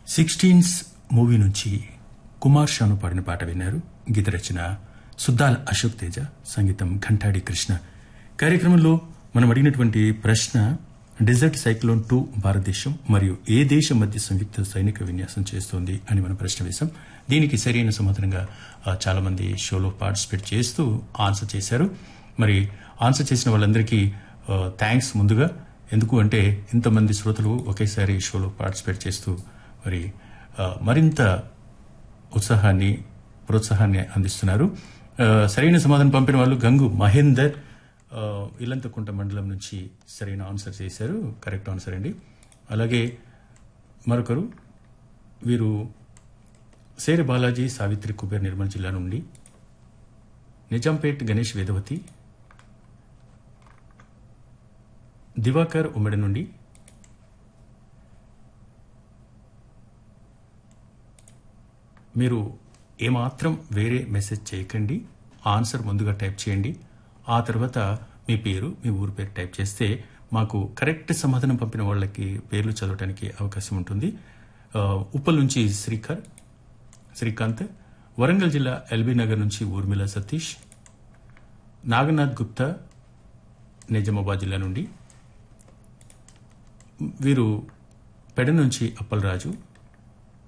Sixteens movie నుంచి కుమార్ షాను పాడిన పాట విన్నారు. గీత రచన సుద్దాల అశోక్ తేజ, సంగీతం ఘంటాడి కృష్ణ. కార్యక్రమంలో మనం అడిగినటువంటి ప్రశ్న, డెజర్ట్ సైక్లోన్ 2 భారతదేశం మరియు ఏ దేశం మధ్య సంయుక్త సైనిక విన్యాసం చేస్తోంది అని మనం ప్రశ్న వేశాం. దీనికి సరైన సమాధానంగా చాలా మంది షోలో పార్టిసిపేట్ చేస్తూ ఆన్సర్ చేశారు. మరి ఆన్సర్ చేసిన వాళ్ళందరికీ థ్యాంక్స్ ముందుగా. ఎందుకు అంటే ఇంతమంది శ్రోతలు ఒకేసారి షోలో పార్టిసిపేట్ చేస్తూ మరి మరింత ఉత్సాహాన్ని, ప్రోత్సాహాన్ని అందిస్తున్నారు. సరైన సమాధానం పంపిన వాళ్ళు గంగు మహేందర్ ఇల్లంతకుంట మండలం నుంచి సరైన ఆన్సర్ చేశారు. కరెక్ట్ ఆన్సర్ అండి. అలాగే మరొకరు, వీరు సేరి బాలాజీ, సావిత్రి కుబేర్, నిర్మల్ జిల్లా నుండి, నిజాంపేట్ గణేష్ వేదవతి, దివాకర్ ఉమ్మడి నుండి, మీరు ఏమాత్రం వేరే మెసేజ్ చేయకండి, ఆన్సర్ ముందుగా టైప్ చేయండి. ఆ తర్వాత మీ పేరు, మీ ఊరు పేరు టైప్ చేస్తే మాకు కరెక్ట్ సమాధానం పంపిన వాళ్ళకి పేర్లు చదవడానికి అవకాశం ఉంటుంది. ఉప్పల్ నుంచి శ్రీకాంత్, వరంగల్ జిల్లా ఎల్బీ నగర్ నుంచి ఊర్మిళ సతీష్, నాగనాథ్ గుప్తా నిజామాబాద్ జిల్లా నుండి, వీరు పెడ నుంచి అప్పలరాజు,